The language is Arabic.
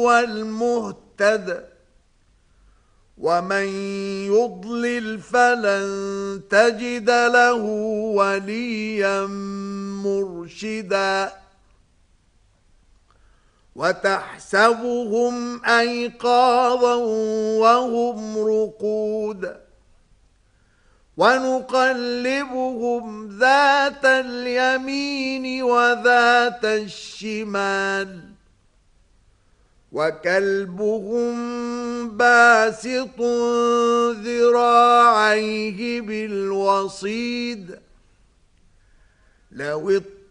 هو المهتد ومن يضلل فلن تجد له وليا مرشدا وتحسبهم أيقاظا وهم رقود ونقلبهم ذات اليمين وذات الشمال وكلبهم باسط ذراعيه بالوصيد لو